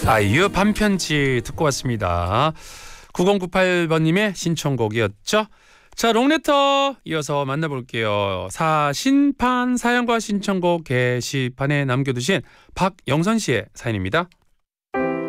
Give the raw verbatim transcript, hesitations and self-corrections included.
아이유 반편지 듣고 왔습니다. 구공구팔 번님의 신청곡이었죠. 자, 롱레터 이어서 만나볼게요. 사신판 사연과 신청곡 게시판에 남겨두신 박영선 씨의 사연입니다.